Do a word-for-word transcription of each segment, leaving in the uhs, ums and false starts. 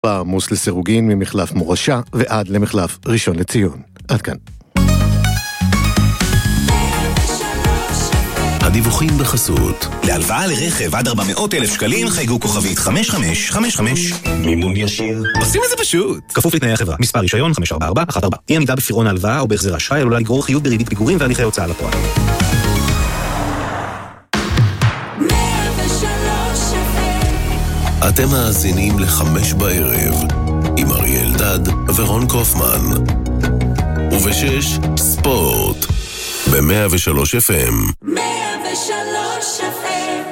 עמוס לסירוגין ממחלף מורשה ועד למחלף ראשון לציון. עד כאן. הדיווחים בחסות. להלוואה לרכב עד ארבע מאות אלף שקלים חייגו כוכבית חמש חמש חמש חמש. מימון ישיר. עושים את זה פשוט. כפוף לתנאי החברה. מספר רישיון חמש ארבע ארבע אחת ארבע. אי עמידה בפירעון ההלוואה או בהחזר אשראי עלולה לגרור חיוב בריבית פיגורים והליכי הוצאה לפועל. אתם מאזינים לחמש בערב עם אריאל דד ורון קופמן, ובשש ספורט ב-מאה ושלוש אף אם. מאה ושלוש אף אם.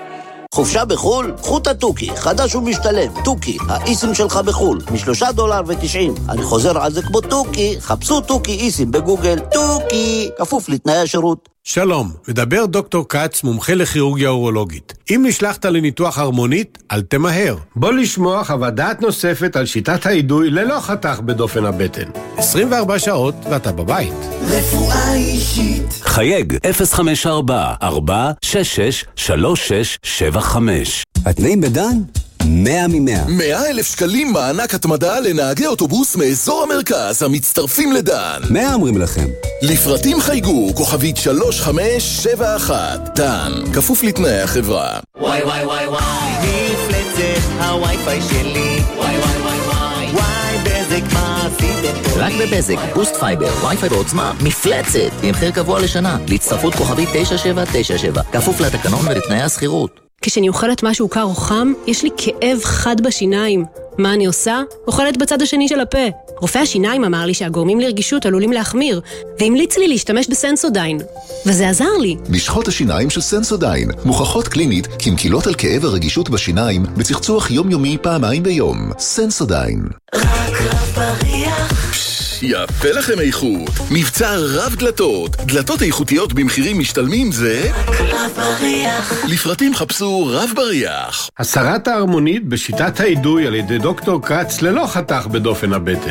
חופשה בחול? קחו את הטוקי, חדש ומשתלם. טוקי, האיסים שלך בחול, משלושה דולר ותשעים. אני חוזר על זה כמו טוקי, חפשו טוקי איסים בגוגל. טוקי, כפוף לתנאי השירות. שלום, מדבר דוקטור קץ, מומחה לכירורגיה אורולוגית. אם נשלחת לניתוח הרמונית, אל תמהר. בוא לשמוע חוות דעת נוספת על שיטת העידוי ללא חתך בדופן הבטן. עשרים וארבע שעות ואתה בבית. רפואה אישית. חייג אפס חמש ארבע ארבע שש שש שלוש שש שבע חמש. התנאים בדן? מאה ממאה. מאה אלף שקלים מענק התמדה לנהגי אוטובוס מאזור המרכז המצטרפים לדן. מאה אומרים לכם. לפרטים חייגו כוכבית שלוש חמש שבע אחת. דן, כפוף לתנאי החברה. וואי וואי וואי וואי, מפלצת הווי-פיי שלי. וואי וואי וואי וואי, וואי בזק מה עשיתם פה? רק בבזק, בוסט פייבר, וי-פיי בעוצמה, מפלצת, עם מחיר קבוע לשנה, להצטרפות כוכבית תשע שבע תשע שבע, כפוף לתקנון ולתנאי השכירות. כשאני אוכלת משהו קר או חם, יש לי כאב חד בשיניים. מה אני עושה? אוכלת בצד השני של הפה. רופא השיניים אמר לי שהגורמים לרגישות עלולים להחמיר, והמליץ לי להשתמש בסנסודיין. וזה עזר לי. משחות השיניים של סנסודיין מוכחות קלינית כמקילות על כאב הרגישות בשיניים בצחצוח יומיומי פעמיים ביום. סנסודיין. רק רב בריח. יפה לכם איכות. מבצע רב דלתות. דלתות איכותיות במחירים משתלמים זה רק רב בריח. לפרטים חפשו רב בריח. הסרת ההרמונית בשיטת העידוי על ידי דוקטור קץ ללא חתך בדופן הבטן.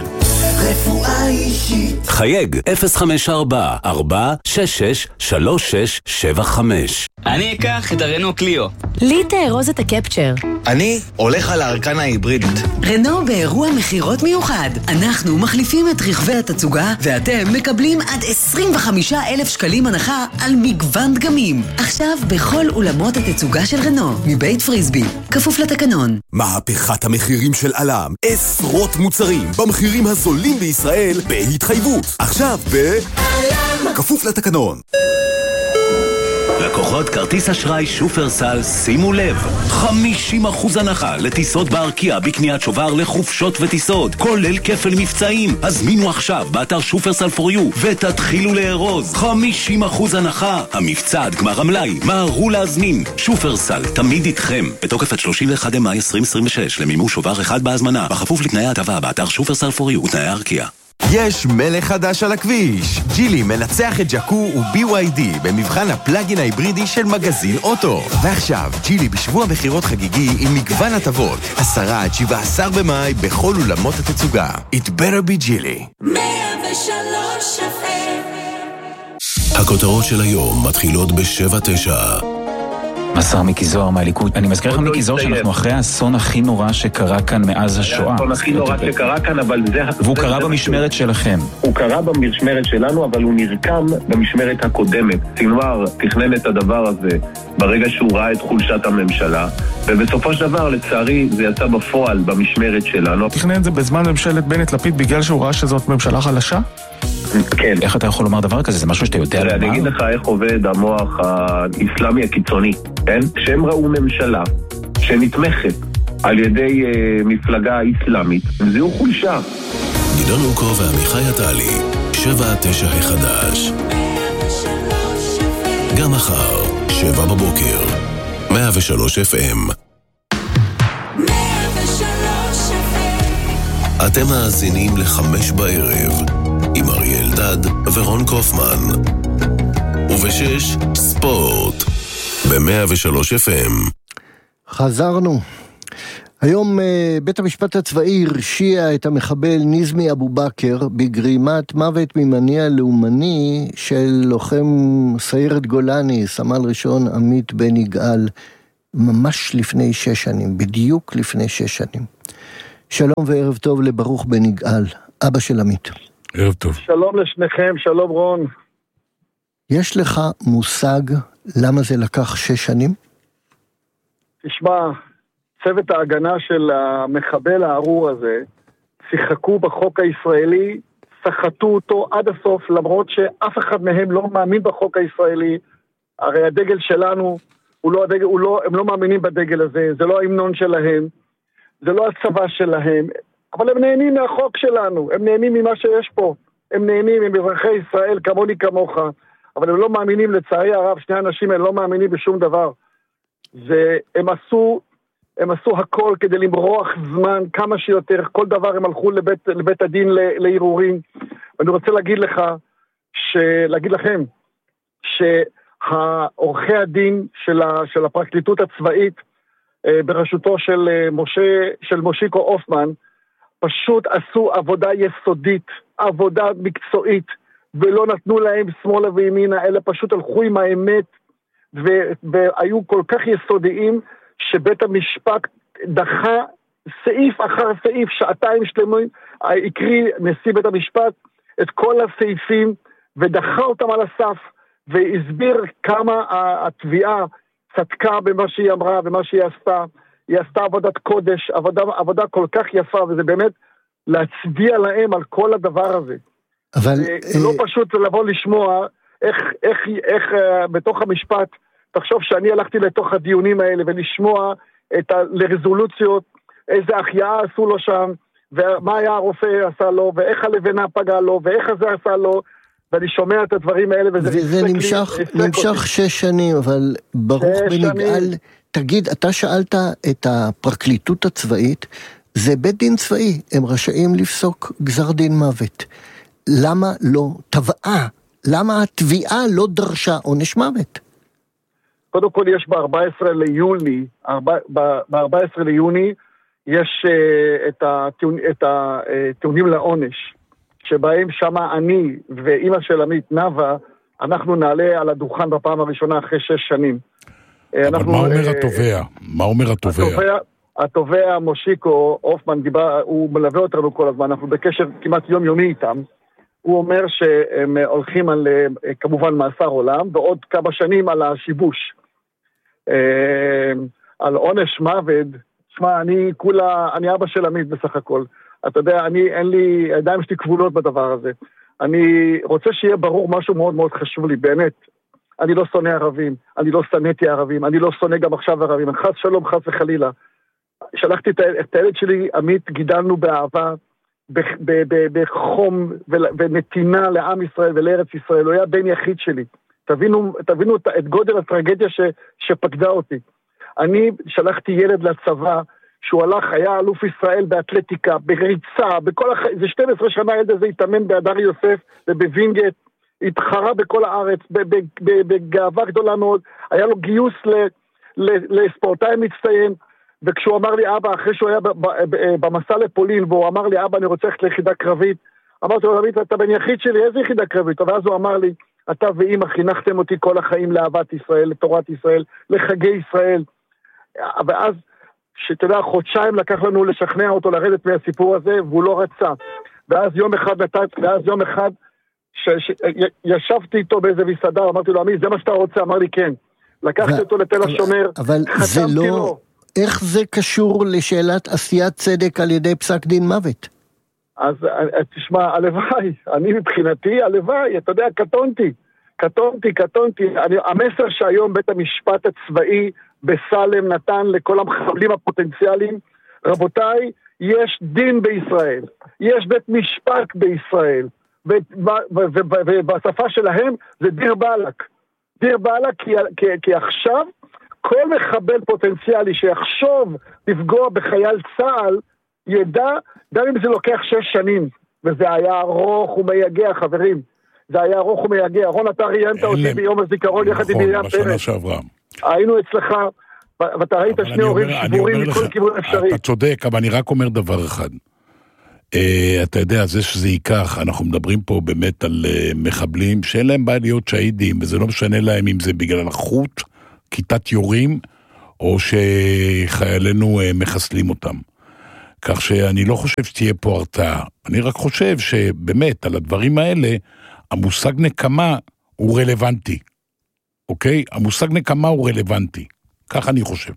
רפואה אישית. חייג אפס חמש ארבע ארבע שש שש שלוש שש שבע חמש. אני אקח את הרנו קליו. לי תארוז את הקפצ'ר. אני הולך על הארקנה ההיברידית. רנו באירוע מחירות מיוחד. אנחנו מחליפים את רכבי התצוגה, ואתם מקבלים עד עשרים וחמישה אלף שקלים הנחה על מגוון דגמים. עכשיו בכל אולמות התצוגה של רנו, מבית פריסבי, כפוף לתקנון. מהפכת המחירים של אלם. עשרות מוצרים במחירים הזולים בישראל בהתחייבות. עכשיו ב... אלם. כפוף לתקנון. לקוחות כרטיס אשראי שופרסל, שימו לב, חמישים אחוז הנחה לטיסות בארקיע בקניית שובר לחופשות וטיסות, כולל כפל מבצעים. הזמינו עכשיו באתר שופרסל פור יו ותתחילו לארוז. חמישים אחוז הנחה. המבצע עד גמר המלאי. מהרו להזמין. שופרסל, תמיד איתכם. בתוקף עד שלושים ואחד במאי עשרים עשרים ושש למימוש שובר אחד בהזמנה, בכפוף לתנאי ההטבה באתר שופרסל פור יו ותנאי הארקיע. יש מלך חדש על הכביש. ג'ילי מנצח את ג'קו ו-בי וואי די במבחן הפלאגין ההיברידי של מגזין אוטו. ועכשיו, ג'ילי בשבוע מחירות חגיגי עם מגוון הטבות. עשרה עד שבעה עשר במאי בכל אולמות התצוגה. It better be ג'ילי. מאה ושלוש אף אם. הכותרות של היום מתחילות בשבע תשע. מסר מיקי זוהר מהליכוד. אני מזכיר לך מיקי זוהר שאנחנו אחרי האסון הכי נורא שקרה כאן מאז השואה. האסון הכי נורא שקרה כאן, אבל זה... והוא קרה במשמרת שלכם. הוא קרה במשמרת שלנו, אבל הוא נרקם במשמרת הקודמת. סינואר תכנן את הדבר הזה ברגע שהוא ראה את חולשת הממשלה, ובסופו של דבר, לצערי, זה יצא בפועל במשמרת שלנו. תכנן את זה בזמן ממשלת בנט לפיד בגלל שהוא ראה שזאת ממשלה חלשה? כן. איך אתה יכול לומר דבר כזה? זה משהו שאתה יודע לומר? אני אגיד לך איך עובד המוח האסלאמי הקיצוני, כן? שהם ראו ממשלה שנתמכת על ידי אה, מפלגה אסלאמית, הם זיהו חולשה. גידון אוקו ועמיחי עטלי, שבע תשע החדש. גם מחר, שבע בבוקר, מאה ושלוש אף אם. אתם מאזינים לחמש בערב עם אריאל דד ורון קופמן, ובשש ספורט ב-מאה ושלוש אף אם. חזרנו. היום בית המשפט הצבאי הרשיע את המחבל ניזמי אבו בכר בגרימת מוות ממניע לאומני של לוחם סיירת גולני, סמל ראשון עמית בן יגאל, ממש לפני שש שנים, בדיוק לפני שש שנים. שלום וערב טוב לברוך בן יגאל, אבא של עמית. ערב טוב. שלום לשניכם, שלום רון. יש לך מושג למה זה לקח שש שנים? תשמע, צוות ההגנה של המחבל הארור הזה, שיחקו בחוק הישראלי, סחטו אותו עד הסוף, למרות שאף אחד מהם לא מאמין בחוק הישראלי. הרי הדגל שלנו, הוא לא הדגל, הוא לא, הם לא מאמינים בדגל הזה, זה לא ההמנון שלהם, זה לא הצבא שלהם, אבל הם נהנים מהחוק שלנו, הם נהנים ממה שיש פה, הם נהנים עם אזרחי ישראל כמוני כמוך, אבל הם לא מאמינים, לצערי הרב, שני אנשים הם לא מאמינים בשום דבר. זה, הם עשו, הם עשו הכל כדי למרוח זמן כמה שיותר, כל דבר הם הלכו לבית, לבית הדין לערעורים. ואני רוצה להגיד לך, להגיד לכם, שהעורכי הדין של, ה, של הפרקליטות הצבאית, בראשותו של משה, של מושיקו אופמן, פשוט עשו עבודה יסודית, עבודה מקצועית, ולא נתנו להם שמאלה וימינה, אלא פשוט הלכו עם האמת, ו- והיו כל כך יסודיים, שבית המשפט דחה סעיף אחר סעיף, שעתיים שלמים, הקריא נשיא בית המשפט את כל הסעיפים, ודחה אותם על הסף, והסביר כמה התביעה צדקה במה שהיא אמרה ומה שהיא עשתה. היא עשתה עבודת קודש, עבודה, עבודה כל כך יפה, וזה באמת להצדיע להם על כל הדבר הזה. אבל... זה לא פשוט לבוא לשמוע איך, איך, איך בתוך המשפט, תחשוב שאני הלכתי לתוך הדיונים האלה, ולשמוע את ה... לרזולוציות, איזה החייאה עשו לו שם, ומה היה הרופא עשה לו, ואיך הלבנה פגע לו, ואיך הזה עשה לו, ואני שומע את הדברים האלה, וזה... וזה נמשך, לי, נמשך שש שנים, אבל ברוך בן יגאל, תגיד, אתה שאלת את הפרקליטות הצבאית, זה בית דין צבאי, הם רשאים לפסוק גזר דין מוות. למה לא תבעה? למה התביעה לא דרשה עונש מוות? קודם כל יש ב-ארבעה עשר ליוני, ב-ארבעה עשר ליוני, יש uh, את, הטיעון, את הטיעונים לעונש, שבהם שמה אני ואימא של עמית נווה, אנחנו נעלה על הדוכן בפעם הראשונה אחרי שש שנים. אבל אנחנו, מה אומר uh, התובע? מה אומר התובע? התובע, התובע מושיקו אופמן, דיבר, הוא מלווה אותנו כל הזמן, אנחנו בקשר כמעט יומיומי איתם, הוא אומר שהם הולכים על כמובן מאסר עולם, ועוד כמה שנים על השיבוש. על עונש מוות, שמע, אני כולה, אני אבא של עמית בסך הכל. אתה יודע, אני, אין לי, הידיים שלי כבולות בדבר הזה. אני רוצה שיהיה ברור משהו מאוד מאוד חשוב לי, באמת. אני לא שונא ערבים, אני לא שנאתי ערבים, אני לא שונא גם עכשיו ערבים, חס שלום, חס וחלילה. שלחתי את הילד שלי, עמית, גידלנו באהבה, בחום ונתינה לעם ישראל ולארץ ישראל, הוא היה בן יחיד שלי. תבינו, תבינו את גודל הטרגדיה ש, שפקדה אותי. אני שלחתי ילד לצבא, שהוא הלך, היה אלוף ישראל באתלטיקה, בריצה, בכל הח... זה שתים עשרה שנה הילד הזה התאמן בהדר יוסף ובווינגייט, התחרה בכל הארץ, בגאווה גדולה מאוד, היה לו גיוס ל... ל... לספורטאי מצטיין, וכשהוא אמר לי, אבא, אחרי שהוא היה במסע לפולין, והוא אמר לי, אבא, אני רוצה ללכת ליחידה קרבית, אמרתי לו, דוד, אתה בן יחיד שלי, איזה יחידה קרבית? ואז הוא אמר לי, אתה ואמא חינכתם אותי כל החיים לאהבת ישראל, לתורת ישראל, לחגי ישראל. ואז, שתדע, חודשיים לקח לנו לשכנע אותו לרדת מהסיפור הזה, והוא לא רצה. ואז יום אחד, ואז יום אחד, ישבתי איתו באיזה מסעדה, אמרתי לו, עמי, זה מה שאתה רוצה? אמר לי, כן. לקחתי אותו לתל השומר, חתמתי לו. איך זה קשור לשאלת עשיית צדק על ידי פסק דין מוות? אז תשמע, הלוואי, אני מבחינתי, הלוואי, אתה יודע, קטונתי, קטונתי, קטונתי. אני, המסר שהיום בית המשפט הצבאי בסלם נתן לכל המחבלים הפוטנציאליים, רבותיי, יש דין בישראל, יש בית משפט בישראל, ובשפה שלהם זה דיר בלק. דיר בלק כי, כי, כי עכשיו, כל מחבל פוטנציאלי שיחשוב לפגוע בחייל צה"ל, ידע, גם אם זה לוקח שש שנים, וזה היה ארוך ומייגע, חברים, זה היה ארוך ומייגע. רון, אתה ראיינת אותי ביום הזיכרון יחד עם מרים פרץ. היינו אצלך, ואתה ראית שני הורים שבורים מכל כיוון אפשרי. אתה צודק, אבל אני רק אומר דבר אחד. אתה יודע, זה שזה ייקח, אנחנו מדברים פה באמת על מחבלים שאין להם בעיה להיות שהידים, וזה לא משנה להם אם זה בגלל החוט, כיתת יורים, או שחיילינו מחסלים אותם. כך שאני לא חושב שתהיה פה הרתעה. אני רק חושב שבאמת, על הדברים האלה, המושג נקמה הוא רלוונטי. אוקיי? המושג נקמה הוא רלוונטי. כך אני חושב.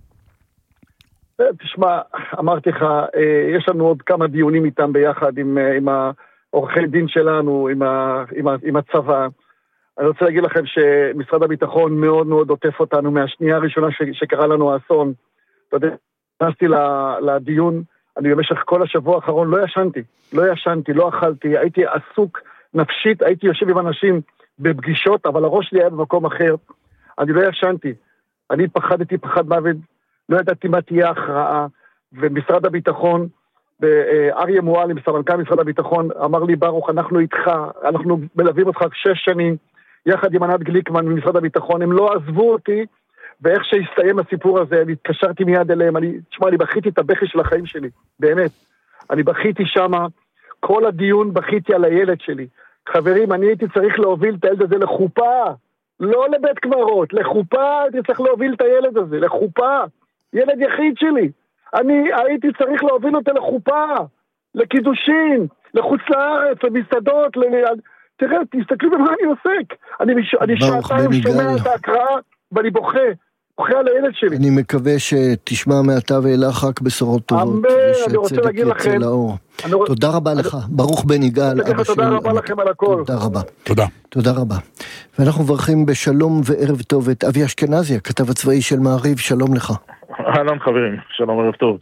תשמע, אמרתי לך, יש לנו עוד כמה דיונים איתם ביחד, עם, עם העורכי דין שלנו, עם, ה, עם, ה, עם הצבא. אני רוצה להגיד לכם שמשרד הביטחון מאוד מאוד עוטף אותנו מהשנייה הראשונה ש, שקרה לנו האסון. אתה יודע, נכנסתי לדיון, אני במשך כל השבוע האחרון לא ישנתי, לא ישנתי, לא אכלתי, הייתי עסוק נפשית, הייתי יושב עם אנשים בפגישות, אבל הראש שלי היה במקום אחר. אני לא ישנתי, אני פחדתי פחד מוות, לא ידעתי מה תהיה ההכרעה, ומשרד הביטחון, אריה מועלם, סמנכ"ל משרד הביטחון, אמר לי, ברוך, אנחנו איתך, אנחנו מלווים אותך שש שנים, יחד עם ענת גליקמן ממשרד הביטחון, הם לא עזבו אותי, ואיך שהסתיים הסיפור הזה, אני התקשרתי מיד אליהם, אני, תשמע, אני בכיתי את הבכי של החיים שלי, באמת, אני בכיתי שמה, כל הדיון בכיתי על הילד שלי, חברים, אני הייתי צריך להוביל את הילד הזה לחופה, לא לבית קברות, לחופה, הייתי צריך להוביל את הילד הזה, לחופה, ילד יחיד שלי, אני הייתי צריך להוביל אותו לחופה, לקידושין, לחוץ לארץ, למסעדות, ל... תראה, תסתכלו במה אני עוסק, אני, אני שעתיים שומע את ההקראה, ואני בוכה, בוכה על הילד שלי. אני מקווה שתשמע מעתה ואילך רק בשורות טובות, אמן, אני רוצה להגיד לכם, תודה רבה לך, ברוך בן יגאל. תודה רבה לכם על הכל. תודה רבה. תודה. תודה רבה. ואנחנו מברכים בשלום וערב טוב את אבי אשכנזי, הכתב הצבאי של מעריב, שלום לך. אהלן חברים, שלום ערב טוב.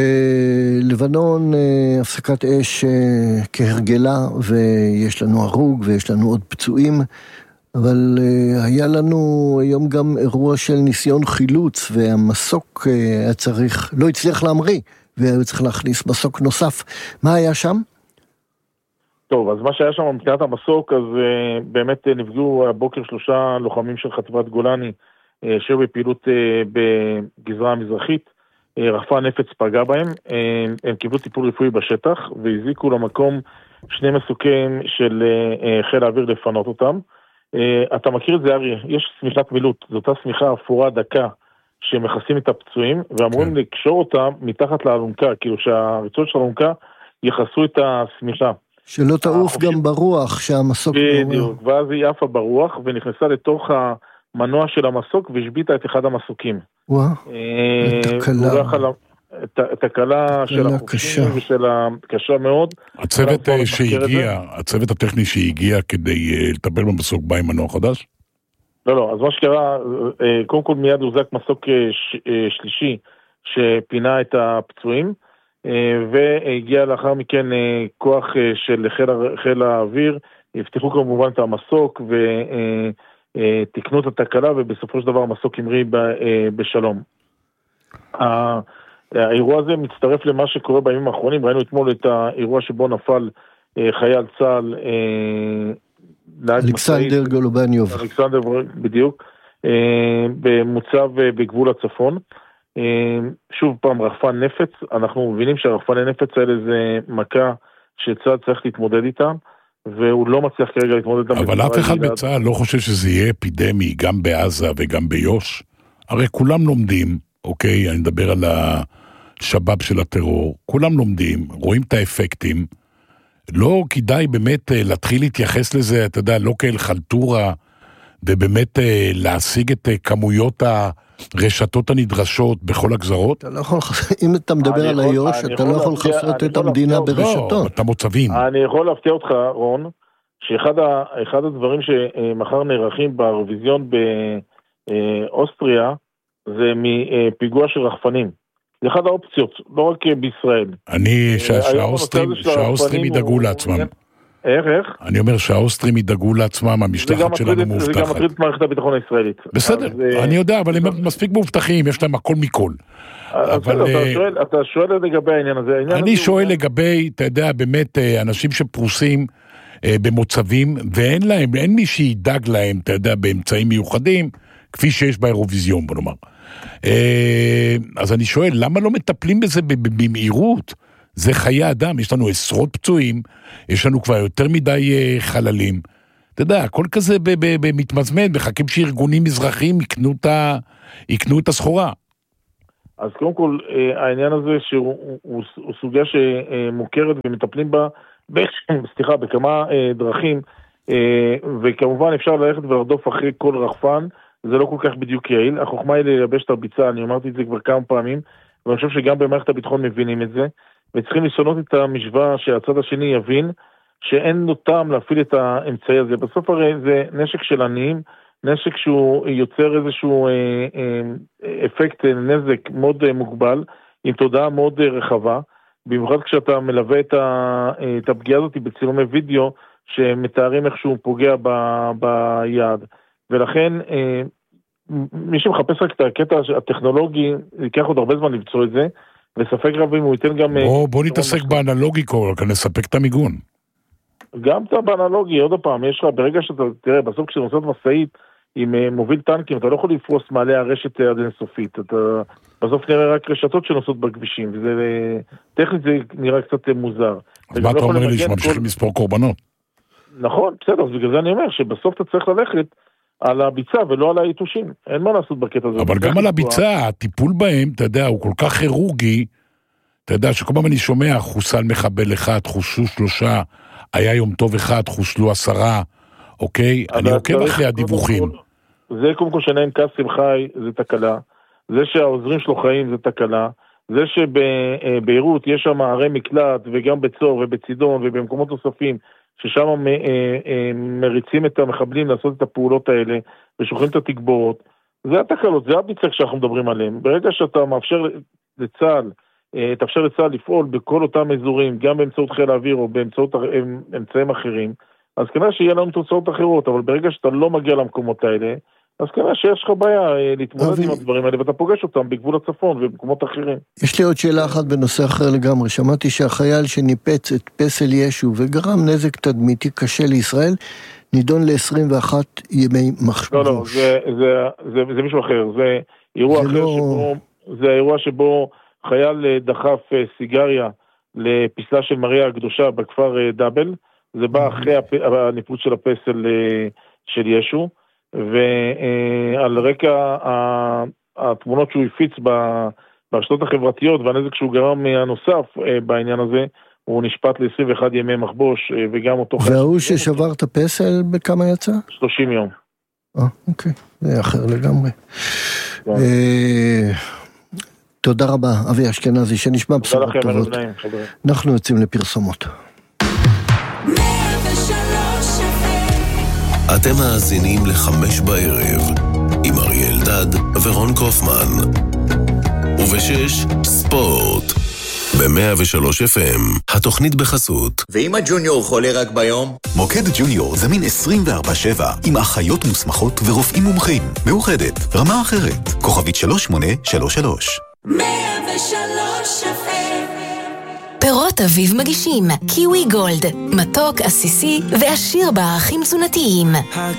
לבנון, הפסקת אש כהרגלה, ויש לנו הרוג ויש לנו עוד פצועים, אבל היה לנו היום גם אירוע של ניסיון חילוץ, והמסוק היה צריך, לא הצליח להמריא, והיה צריך להכניס מסוק נוסף. מה היה שם? טוב, אז מה שהיה שם מבחינת המסוק, אז uh, באמת uh, נפגעו הבוקר שלושה לוחמים של חטיבת גולני, uh, שהיו בפעילות uh, בגזרה המזרחית, uh, רחפן נפץ פגע בהם, uh, הם קיבלו טיפול רפואי בשטח, והזיקו למקום שני מסוקים של uh, uh, חיל האוויר לפנות אותם. Uh, אתה מכיר את זה, אריה, יש סמיכת מילוט, זו אותה סמיכה אפורה דקה, שמכסים את הפצועים, ואמורים כן. לקשור אותם מתחת לאלונקה, כאילו שהריצות של האלונקה יחסו את הסמיכה. שלא תעוף גם ברוח שהמסוק... בדיוק, ואז היא עפה ברוח ונכנסה לתוך המנוע של המסוק והשביטה את אחד המסוקים. וואה, תקלה. תקלה של החופשים ושל הקשה מאוד. הצוות שהגיע, הצוות הטכני שהגיע כדי לטפל במסוק בא עם מנוע חדש? לא, לא, אז מה שקרה, קודם כל מיד הוזק מסוק שלישי שפינה את הפצועים, והגיע לאחר מכן כוח של חיל האוויר, הבטיחו כמובן את המסוק ותקנו את התקלה, ובסופו של דבר המסוק המריא בשלום. האירוע הזה מצטרף למה שקורה בימים האחרונים, ראינו אתמול את האירוע שבו נפל חייל צה"ל, אלכסנדר גולובניוב. אלכסנדר בדיוק, במוצב בגבול הצפון. שוב פעם, רחפן נפץ, אנחנו מבינים שהרחפני נפץ האלה זה מכה שצה"ל צריך להתמודד איתם, והוא לא מצליח כרגע להתמודד איתם. אבל אף אחד בצה"ל לא חושב שזה יהיה אפידמי גם בעזה וגם ביוש. הרי כולם לומדים, אוקיי, אני מדבר על השבאב של הטרור, כולם לומדים, רואים את האפקטים, לא כדאי באמת להתחיל להתייחס לזה, אתה יודע, לא כאל חלטורה, ובאמת להשיג את כמויות הרשתות הנדרשות בכל הגזרות? אתה לא יכול, אם אתה מדבר על היוש, אתה לא יכול לחסות את המדינה ברשתות. לא, אתה מוצבים. אני יכול להפתיע אותך, רון, שאחד הדברים שמחר נערכים ברוויזיון באוסטריה, זה מפיגוע של רחפנים. זה אחד האופציות, לא רק בישראל. אני, שהאוסטרים ידאגו לעצמם. איך, איך? אני אומר שהאוסטרים ידאגו לעצמם, המשלחת שלנו מאובטחת. זה גם מטריד את מערכת הביטחון הישראלית. בסדר, אני יודע, אבל הם מספיק מאובטחים, יש להם הכל מכל. אתה שואל לגבי העניין הזה. אני שואל לגבי, אתה יודע, באמת, אנשים שפרוסים במוצבים, ואין להם, אין מי שידאג להם, אתה יודע, באמצעים מיוחדים, כפי שיש באירוויזיון, בוא נאמר. אז אני שואל, למה לא מטפלים בזה במהירות? זה חיי אדם, יש לנו עשרות פצועים, יש לנו כבר יותר מדי חללים. אתה יודע, הכל כזה מתמזמן, מחכים שארגונים מזרחיים יקנו את הסחורה. אז קודם כל, העניין הזה שהוא הוא, הוא סוגיה שמוכרת ומטפלים בה, סליחה, בכמה דרכים, וכמובן אפשר ללכת ולרדוף אחרי כל רחפן, זה לא כל כך בדיוק יעיל. החוכמה היא לייבש את הביצה, אני אמרתי את זה כבר כמה פעמים, ואני חושב שגם במערכת הביטחון מבינים את זה, וצריכים לשנות את המשוואה שהצד השני יבין, שאין לו טעם להפעיל את האמצעי הזה. בסוף הרי זה נשק של עניים, נשק שהוא יוצר איזשהו אה, אה, אפקט נזק מאוד אה, מוגבל, עם תודעה מאוד אה, רחבה, במיוחד כשאתה מלווה את, ה, אה, את הפגיעה הזאת בצילומי וידאו, שמתארים איך שהוא פוגע ב, ביד. ולכן, אה, מי שמחפש רק את הקטע הטכנולוגי, ייקח עוד הרבה זמן לבצוע את זה, וספק רב אם הוא ייתן גם... בוא, בוא נתעסק באנלוגי כל, כאן נספק את המיגון. גם אתה באנלוגי, עוד פעם, יש לך, ברגע שאתה, תראה, בסוף כשאתה נוסעת מסעית עם מוביל טנקים, אתה לא יכול לפרוס מעלה הרשת עד אינסופית, אתה בסוף נראה רק רשתות שנוסעות בכבישים, וזה, טכנית זה נראה קצת מוזר. אז מה אתה אומר לי, שממשיכים לספור קורבנות? נכון, בסדר, אז בגלל זה אני אומר, שבסוף אתה צריך ללכת על הביצה ולא על היתושים, אין מה לעשות בקטע הזה. אבל גם על הביצה, הטיפול בהם, אתה יודע, הוא כל כך כירורגי, אתה יודע שכל פעם אני שומע, חוסל מחבל אחד, חוסלו שלושה, היה יום טוב אחד, חוסלו עשרה, אוקיי? אני עוקב אחרי הדיווחים. זה קודם כל שנעים קאסם חי, זה תקלה. זה שהעוזרים שלו חיים, זה תקלה. זה שבביירות יש שם ערי מקלט, וגם בצור ובצידון ובמקומות נוספים, ששם מריצים את המחבלים לעשות את הפעולות האלה, ושולחים את התגבורות. זה התקלות, זה הביצק שאנחנו מדברים עליהם. ברגע שאתה מאפשר לצה"ל, תאפשר לצה"ל לפעול בכל אותם אזורים, גם באמצעות חיל האוויר או באמצעות אמצעים אחרים, אז כנראה שיהיה לנו תוצאות אחרות, אבל ברגע שאתה לא מגיע למקומות האלה, אז כנראה שיש לך בעיה להתמודד עם הדברים האלה, ואתה פוגש אותם בגבול הצפון ובמקומות אחרים. יש לי עוד שאלה אחת בנושא אחר לגמרי. שמעתי שהחייל שניפץ את פסל ישו וגרם נזק תדמיתי קשה לישראל, נידון ל-עשרים ואחת ימי מחבוש. לא, לא, זה, זה, זה, זה מישהו אחר. זה אירוע זה אחר לא... שבו, זה האירוע שבו חייל דחף סיגריה לפסלה של מריה הקדושה בכפר דאבל. זה בא אחרי הניפוץ של הפסל של ישו, ועל רקע התמונות שהוא הפיץ ברשתות החברתיות והנזק שהוא גרם הנוסף בעניין הזה, הוא נשפט ל-עשרים ואחד ימי מחבוש, וגם אותו... והוא ששבר את הפסל בכמה יצא? שלושים יום. אה, אוקיי, זה אחר לגמרי. תודה רבה, אבי אשכנזי, שנשמע בשורות טובות. אנחנו יוצאים לפרסומות. אתם מאזינים לחמש בערב עם אריאל אלדד ורון קופמן, ובשש ספורט ב-מאה ושלוש אף אם, התוכנית בחסות. ואם הג'וניור חולה רק ביום? מוקד ג'וניור זמין עשרים וארבע שבע עם אחיות מוסמכות ורופאים מומחים. מאוחדת, רמה אחרת, כוכבית שלוש שמונה שלוש שלוש. מאה ושלוש אף אם. פירות אביב מגישים קיווי גולד, מתוק, עסיסי ועשיר בערכים תזונתיים.